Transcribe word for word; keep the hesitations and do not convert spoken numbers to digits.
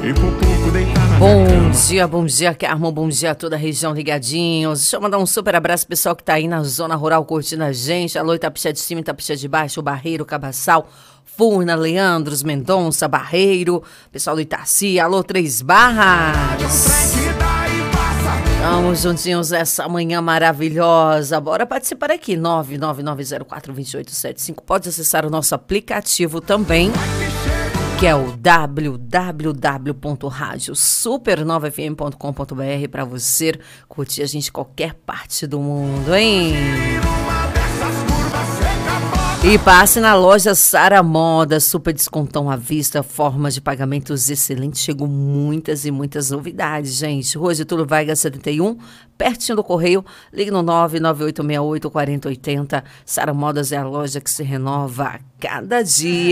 Bom dia, bom dia, Carmo, bom dia a toda a região ligadinhos. Deixa eu mandar um super abraço pro pessoal que tá aí na zona rural curtindo a gente. Alô, Itapixé de cima, Itapixé de baixo, Barreiro, Cabaçal, Furna, Leandros, Mendonça, Barreiro, pessoal do Itaci, alô, Três Barras. Estamos juntinhos essa manhã maravilhosa. Bora participar aqui, nove nove nove zero quatro dois oito sete cinco. Pode acessar o nosso aplicativo também, que é o w w w ponto rádio supernova f m ponto com ponto b r, para você curtir a gente em qualquer parte do mundo, hein? E passe na loja Sara Moda, super descontão à vista, formas de pagamentos excelentes. Chegou muitas e muitas novidades, gente. Rua Getúlio Vargas setenta e um, pertinho do Correio. Ligue no nove nove oito seis oito quatro zero oito zero. Sara Modas é a loja que se renova a cada dia.